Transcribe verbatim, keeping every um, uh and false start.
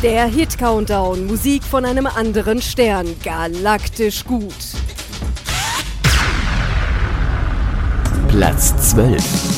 Der Hit-Countdown, Musik von einem anderen Stern, galaktisch gut. Platz zwölf.